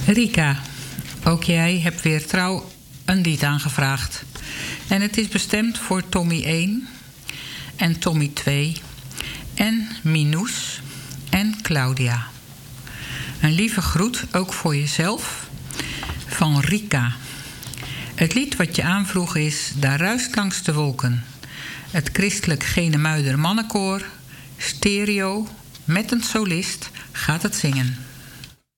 Rika, ook jij hebt weer trouw een lied aangevraagd. En het is bestemd voor Tommy 1 en Tommy 2 en Minoes en Claudia. Een lieve groet ook voor jezelf van Rika. Het lied wat je aanvroeg is Daar ruist langs de wolken. Het christelijk Genemuider mannenkoor, stereo, met een solist, gaat het zingen.